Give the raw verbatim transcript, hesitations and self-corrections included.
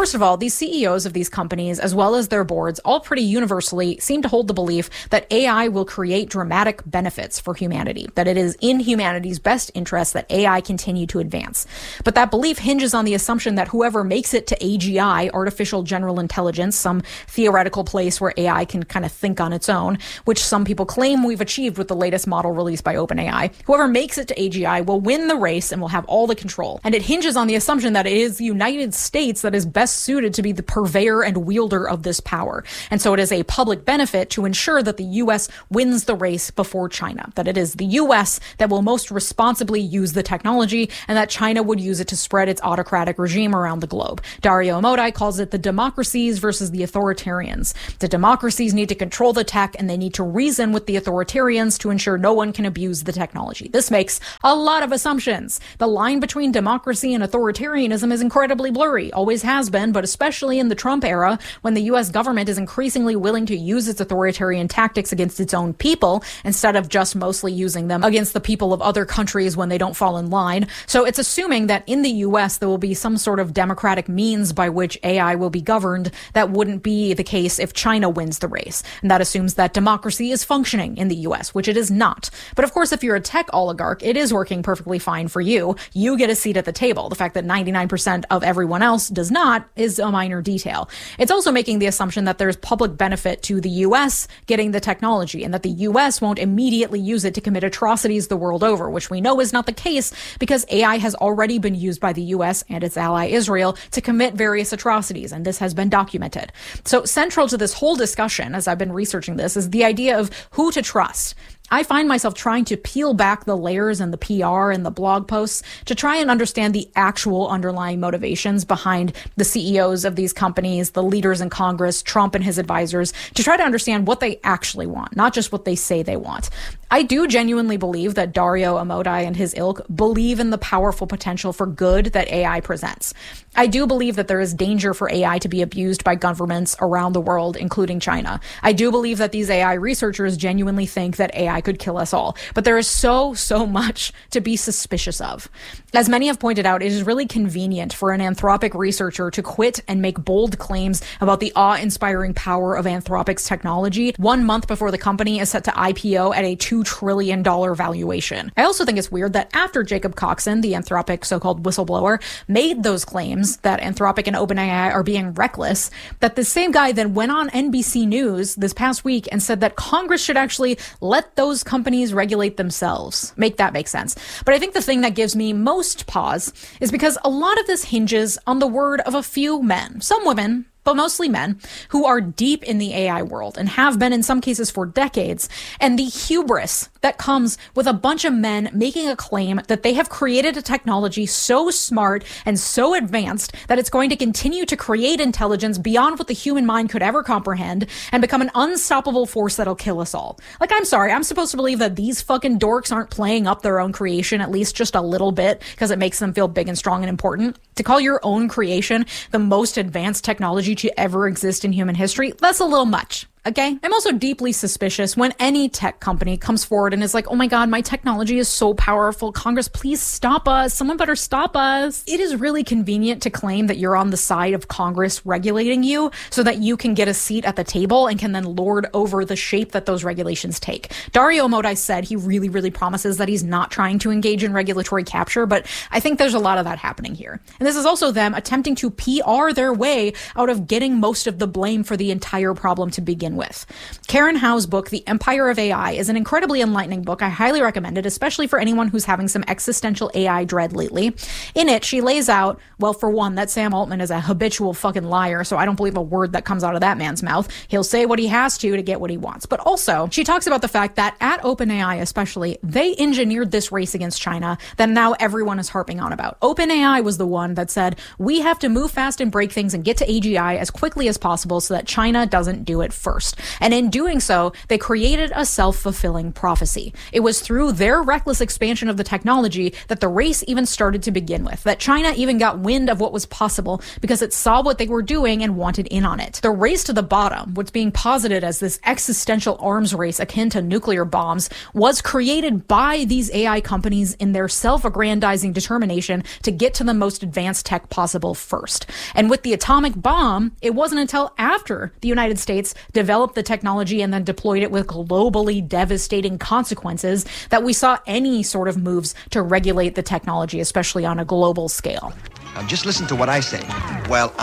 First of all, these C E Os of these companies, as well as their boards, all pretty universally seem to hold the belief that A I will create dramatic benefits for humanity, that it is in humanity's best interest that A I continue to advance. But that belief hinges on the assumption that whoever makes it to A G I, artificial general intelligence, some theoretical place where A I can kind of think on its own, which some people claim we've achieved with the latest model released by OpenAI, whoever makes it to A G I will win the race and will have all the control. And it hinges on the assumption that it is the United States that is best suited to be the purveyor and wielder of this power. And so it is a public benefit to ensure that the U S wins the race before China, that it is the U S that will most responsibly use the technology and that China would use it to spread its autocratic regime around the globe. Dario Amodei calls it the democracies versus the authoritarians. The democracies need to control the tech and they need to reason with the authoritarians to ensure no one can abuse the technology. This makes a lot of assumptions. The line between democracy and authoritarianism is incredibly blurry, always has been, but especially in the Trump era, when the U S government is increasingly willing to use its authoritarian tactics against its own people instead of just mostly using them against the people of other countries when they don't fall in line. So it's assuming that in the U S there will be some sort of democratic means by which A I will be governed that wouldn't be the case if China wins the race. And that assumes that democracy is functioning in the U S, which it is not. But of course, if you're a tech oligarch, it is working perfectly fine for you. You get a seat at the table. The fact that ninety-nine percent of everyone else does not is a minor detail. It's also making the assumption that there's public benefit to the U S getting the technology and that the U S won't immediately use it to commit atrocities the world over, which we know is not the case because A I has already been used by the U S and its ally Israel to commit various atrocities, and this has been documented. So central to this whole discussion, as I've been researching this, is the idea of who to trust. I find myself trying to peel back the layers and the P R and the blog posts to try and understand the actual underlying motivations behind the C E Os of these companies, the leaders in Congress, Trump and his advisors, to try to understand what they actually want, not just what they say they want. I do genuinely believe that Dario Amodei and his ilk believe in the powerful potential for good that A I presents. I do believe that there is danger for A I to be abused by governments around the world, including China. I do believe that these A I researchers genuinely think that A I could kill us all. But there is so, so much to be suspicious of. As many have pointed out, it is really convenient for an Anthropic researcher to quit and make bold claims about the awe-inspiring power of Anthropic's technology one month before the company is set to I P O at a two trillion dollars valuation. I also think it's weird that after Jacob Coxon, the Anthropic so-called whistleblower, made those claims that Anthropic and OpenAI are being reckless, that the same guy then went on N B C News this past week and said that Congress should actually let those Those companies regulate themselves. Make that make sense. But I think the thing that gives me most pause is because a lot of this hinges on the word of a few men, some women, but mostly men, who are deep in the A I world and have been in some cases for decades, and the hubris that comes with a bunch of men making a claim that they have created a technology so smart and so advanced that it's going to continue to create intelligence beyond what the human mind could ever comprehend and become an unstoppable force that'll kill us all. Like, I'm sorry, I'm supposed to believe that these fucking dorks aren't playing up their own creation at least just a little bit because it makes them feel big and strong and important. To call your own creation the most advanced technology to ever exist in human history, that's a little much. Okay? I'm also deeply suspicious when any tech company comes forward and is like, oh my God, my technology is so powerful. Congress, please stop us. Someone better stop us. It is really convenient to claim that you're on the side of Congress regulating you so that you can get a seat at the table and can then lord over the shape that those regulations take. Dario Amodei said he really, really promises that he's not trying to engage in regulatory capture, but I think there's a lot of that happening here. And this is also them attempting to P R their way out of getting most of the blame for the entire problem to begin with. Karen Howe's book, The Empire of A I, is an incredibly enlightening book. I highly recommend it, especially for anyone who's having some existential A I dread lately. In it, she lays out, well, for one, that Sam Altman is a habitual fucking liar, so I don't believe a word that comes out of that man's mouth. He'll say what he has to to get what he wants. But also, she talks about the fact that at OpenAI especially, they engineered this race against China that now everyone is harping on about. OpenAI was the one that said, we have to move fast and break things and get to A G I as quickly as possible so that China doesn't do it first. first. And in doing so, they created a self-fulfilling prophecy. It was through their reckless expansion of the technology that the race even started to begin with, that China even got wind of what was possible because it saw what they were doing and wanted in on it. The race to the bottom, what's being posited as this existential arms race akin to nuclear bombs, was created by these A I companies in their self-aggrandizing determination to get to the most advanced tech possible first. And with the atomic bomb, it wasn't until after the United States developed the technology and then deployed it with globally devastating consequences that we saw any sort of moves to regulate the technology, especially on a global scale. Now just listen to what I say. Well,